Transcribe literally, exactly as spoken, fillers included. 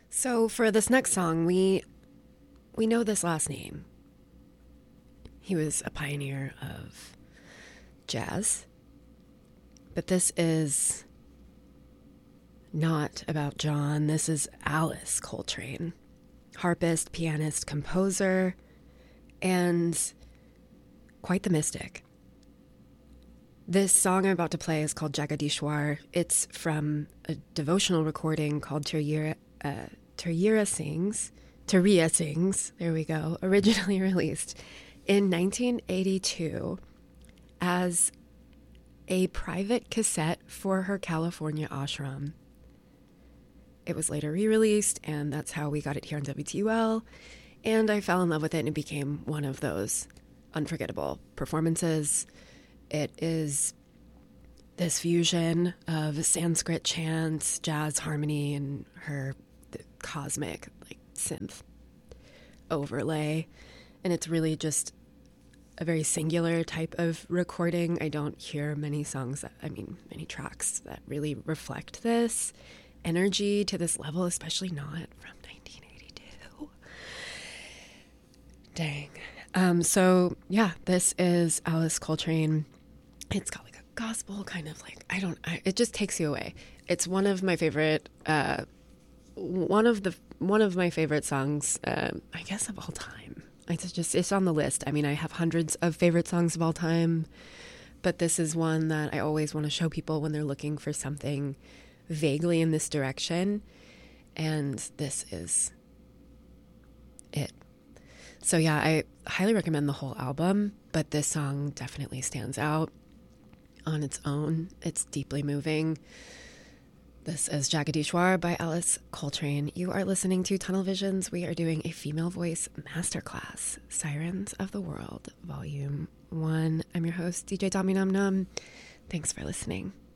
So for this next song, we we know this last name. He was a pioneer of jazz. But this is not about John. This is Alice Coltrane, harpist, pianist, composer, and quite the mystic. This song I'm about to play is called Jagadishwar. It's from a devotional recording called Teriyira, uh, Teriyira Sings, Teriya Sings, there we go, originally released in nineteen eighty-two as a private cassette for her California ashram. It was later re-released, and that's how we got it here on W T U L, and I fell in love with it, and it became one of those unforgettable performances. It is this fusion of Sanskrit chants, jazz harmony, and her cosmic like synth overlay, and it's really just a very singular type of recording. I don't hear many songs that, I mean, many tracks that really reflect this energy to this level, especially not from nineteen eighty-two. Dang. Um, so yeah, this is Alice Coltrane. It's got like a gospel kind of like, I don't, I, it just takes you away. It's one of my favorite, uh, one of the, one of my favorite songs, uh, I guess of all time. It's just, it's on the list. I mean, I have hundreds of favorite songs of all time, but this is one that I always want to show people when they're looking for something vaguely in this direction. And this is it. So yeah, I highly recommend the whole album, but this song definitely stands out on its own. It's deeply moving. This is Jagadishwar by Alice Coltrane. You are listening to Tunnel Visions. We are doing a female voice masterclass, Sirens of the World, Volume one. I'm your host, D J Dami Num Num. Thanks for listening.